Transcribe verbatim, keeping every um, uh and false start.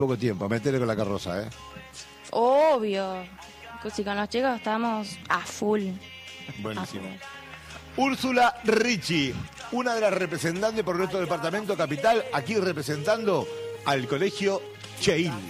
Poco tiempo, metele con la carroza, ¿eh? Obvio. Pues si con los chicos estamos a full. Buenísimo. A full. Úrsula Ricci, una de las representantes por nuestro departamento capital, aquí representando al colegio Cheil.